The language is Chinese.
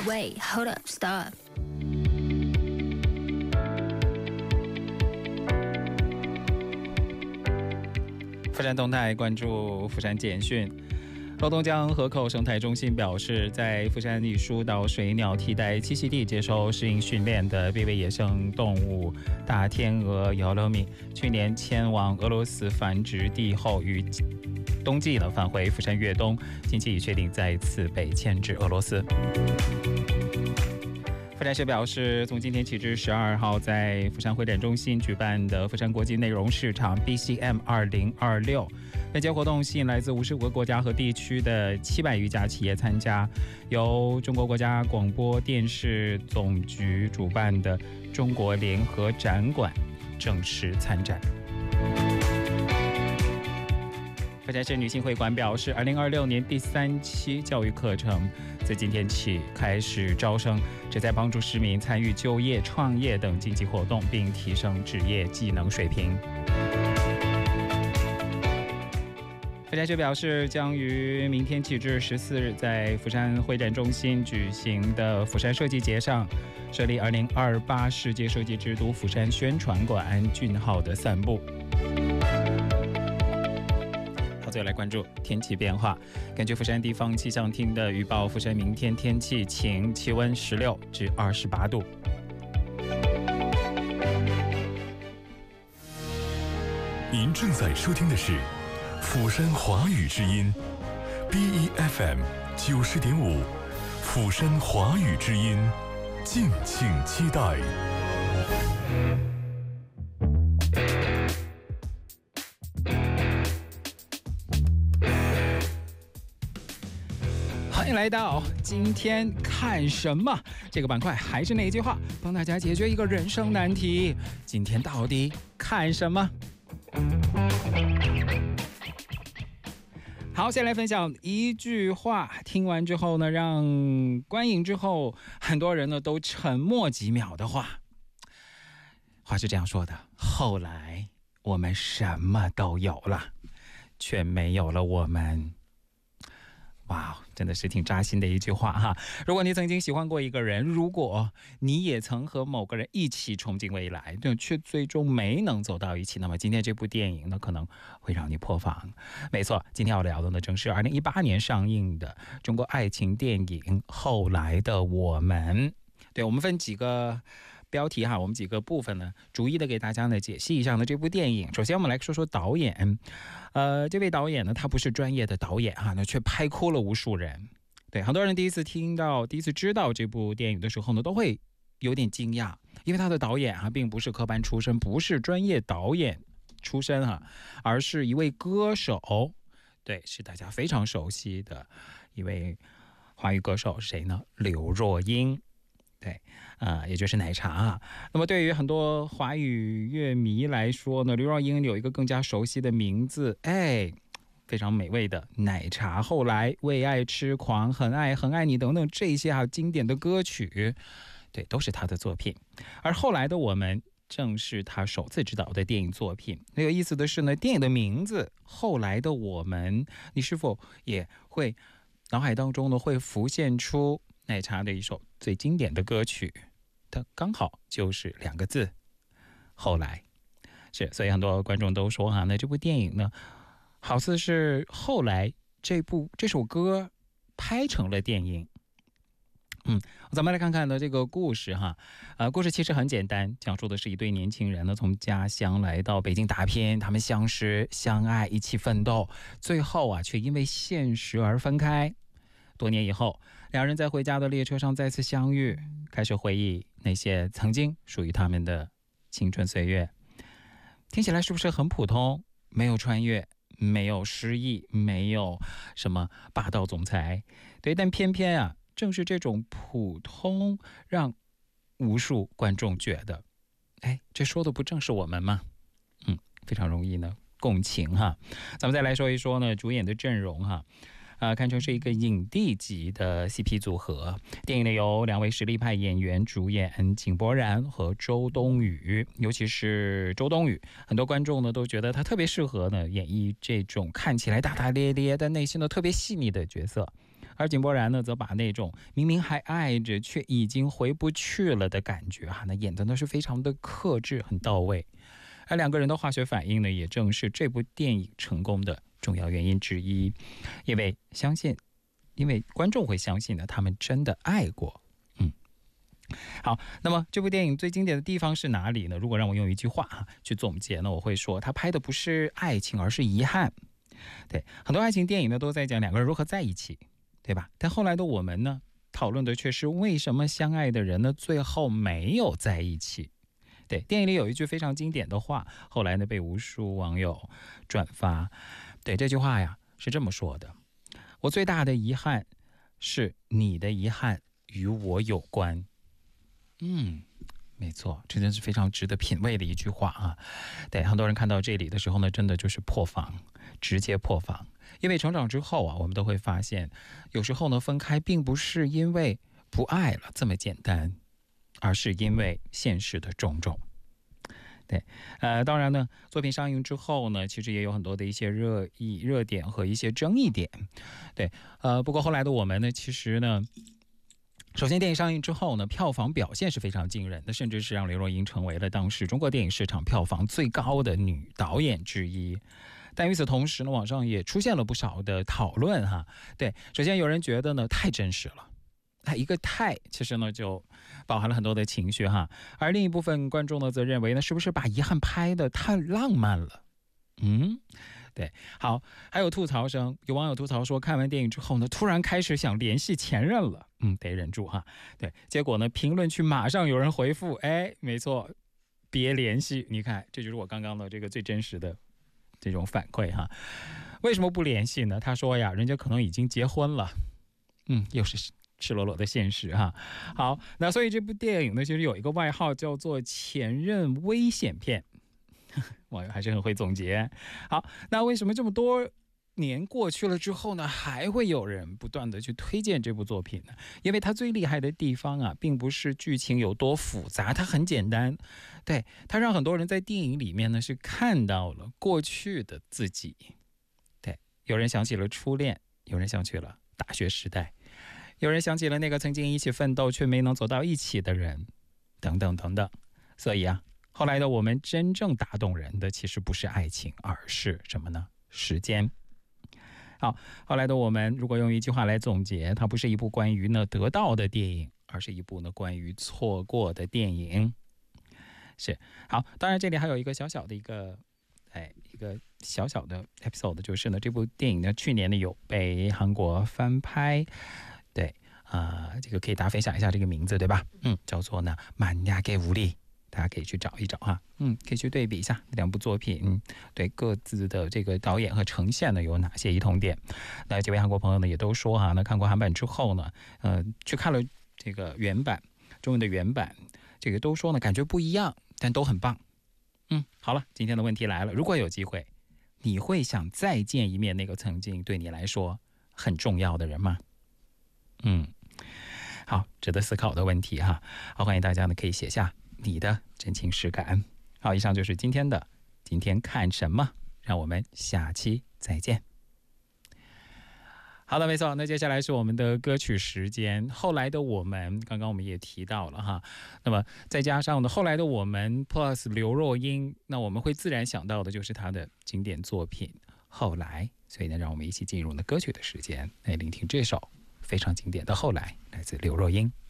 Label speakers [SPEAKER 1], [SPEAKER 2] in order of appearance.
[SPEAKER 1] Wait, hold up, stop.
[SPEAKER 2] 釜山动态关注釜山简讯。罗东江河口生态中心表示，在釜山以疏导水鸟替代栖息地接受适应训练的濒危野生动物大天鹅姚乐米，去年迁往俄罗斯繁殖地后，于冬季返回釜山越冬，近期已确定再次被迁至俄罗斯。釜山市表示，从今天起至12号，在釜山会展中心举办的釜山国际内容市场 BCM 2026，本届活动吸引来自50个国家和地区的700余家企业参加，由中国国家广播电视总局主办的中国联合展馆正式参展。釜山市女性会馆表示，2026年第3期教育课程自今天起开始招生，旨在帮助市民参与就业、创业等经济活动，并提升职业技能水平。釜山市表示，将于明天起至14日，在釜山会展中心举行的釜山设计节上，设立2028世界设计之都釜山宣传馆俊浩的散步。最后来关注天气变化。根据釜山地方气象厅的预报，釜山明天天气晴，气温16至28度。
[SPEAKER 3] 您正在收听的是釜山华语之音 BEFM 90.5，釜山华语之音，敬请期待。
[SPEAKER 2] 欢迎来到今天看什么这个板块，还是那句话，帮大家解决一个人生难题。今天到底看什么？好，先来分享一句话，听完之后呢，让观影之后很多人呢都沉默几秒的话。话是这样说的：后来我们什么都有了，却没有了我们。哇，真的是挺扎心的一句话哈！如果你曾经喜欢过一个人，如果你也曾和某个人一起憧憬未来，但却最终没能走到一起，那么今天这部电影呢，可能会让你破防。没错，今天要聊的呢，正是2018年上映的中国爱情电影《后来的我们》。对，我们分几个标题哈，我们几个部分呢，逐一的给大家呢解析一下呢这部电影。首先我们来说说导演，这位导演呢，他不是专业的导演哈，那却拍哭了无数人。对，很多人第一次知道这部电影的时候呢，都会有点惊讶，因为他的导演啊，并不是科班出身，不是专业导演出身哈，而是一位歌手。对，是大家非常熟悉的一位华语歌手，是谁呢？刘若英。对，也就是奶茶啊。那么对于很多华语乐迷来说呢，刘若英有一个更加熟悉的名字，非常美味的奶茶。后来为爱痴狂、很爱很爱你等等这些经典的歌曲，对，都是他的作品。而后来的我们正是他首次执导的电影作品。很有意思的是呢，电影的名字《后来的我们》，你是否也会脑海当中呢会浮现出奶茶的一首最经典的歌曲，它刚好就是2个字，后来。是，所以很多观众都说那这部电影呢，好似是后来这首歌拍成了电影。咱们来看看呢这个故事哈，故事其实很简单，讲述的是一对年轻人呢从家乡来到北京打拼，他们相识相爱，一起奋斗，最后却因为现实而分开。多年以后，2人在回家的列车上再次相遇，开始回忆那些曾经属于他们的青春岁月。听起来是不是很普通？没有穿越，没有失忆，没有什么霸道总裁。对，但偏偏正是这种普通，让无数观众觉得，这说的不正是我们吗？非常容易呢共情哈。咱们再来说一说呢主演的阵容哈。堪称是一个影帝级的 CP 组合。电影里有2位实力派演员主演，井柏然和周冬雨。尤其是周冬雨，很多观众呢都觉得她特别适合呢演绎这种看起来大大咧咧但内心呢特别细腻的角色。 而井柏然呢，则把那种明明还爱着却已经回不去了的感觉那演得呢是非常的克制，很到位。而两个人的化学反应呢，也正是这部电影成功的重要原因之一，因为观众会相信呢，他们真的爱过。好，那么这部电影最经典的地方是哪里呢？如果让我用一句话去总结呢，我会说，他拍的不是爱情，而是遗憾。对，很多爱情电影呢都在讲两个人如何在一起，对吧？但后来的我们呢，讨论的却是为什么相爱的人呢，最后没有在一起。对，电影里有一句非常经典的话，后来呢被无数网友转发。对，这句话呀是这么说的：我最大的遗憾是你的遗憾与我有关。没错，这真是非常值得品味的一句话对，很多人看到这里的时候呢，真的就是破防，直接破防。因为成长之后我们都会发现，有时候呢分开并不是因为不爱了这么简单，而是因为现实的种种。对，当然呢，作品上映之后呢，其实也有很多的一些热点和一些争议点。对，不过后来的我们呢，其实呢，首先电影上映之后呢，票房表现是非常惊人的，甚至是让刘若英成为了当时中国电影市场票房最高的女导演之一。但与此同时呢，网上也出现了不少的讨论对，首先有人觉得呢太真实了。一个太其实呢就包含了很多的情绪而另一部分观众呢则认为呢，是不是把遗憾拍得太浪漫了？对，好，还有吐槽声，有网友吐槽说，看完电影之后呢，突然开始想联系前任了。得忍住对，结果呢，评论区马上有人回复，没错，别联系。你看，这就是我刚刚的这个最真实的这种反馈为什么不联系呢？他说呀，人家可能已经结婚了。又是赤裸裸的现实好，那所以这部电影呢，其实有一个外号叫做前任危险片。网友还是很会总结。好，那为什么这么多年过去了之后呢，还会有人不断的去推荐这部作品呢？因为它最厉害的地方并不是剧情有多复杂，它很简单。对，它让很多人在电影里面呢是看到了过去的自己。对，有人想起了初恋，有人想起了大学时代，有人想起了那个曾经一起奋斗却没能走到一起的人，等等等等。所以后来的我们真正打动人的其实不是爱情，而是什么呢？时间。好，后来的我们如果用一句话来总结，它不是一部关于得到的电影，而是一部关于错过的电影。是，好，当然这里还有一个小小的一个小小的 episode， 就是呢，这部电影呢去年呢有被韩国翻拍。对，这个可以大家分享一下这个名字，对吧？叫做呢만약의 우리。大家可以去找一找可以去对比一下两部作品，对各自的这个导演和呈现呢有哪些异同点。那几位韩国朋友呢也都说那看过韩版之后呢，去看了这个原版，中文的原版，这个都说呢感觉不一样，但都很棒。好了，今天的问题来了，如果有机会，你会想再见一面那个曾经对你来说很重要的人吗？好，值得思考的问题好，欢迎大家呢可以写下你的真情实感。好，以上就是今天看什么，让我们下期再见。好的，没错，那接下来是我们的歌曲时间。后来的我们，刚刚我们也提到了那么再加上后来的我们 plus 刘若英，那我们会自然想到的就是她的经典作品后来。所以呢，让我们一起进入歌曲的时间，来聆听这首非常经典的后来，来自刘若英。